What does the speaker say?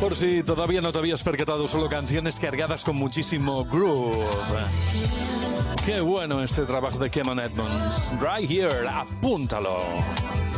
Por si todavía no te habías percatado, solo canciones cargadas con muchísimo groove. Qué bueno este trabajo de Keman Edmonds. Right Here, apúntalo.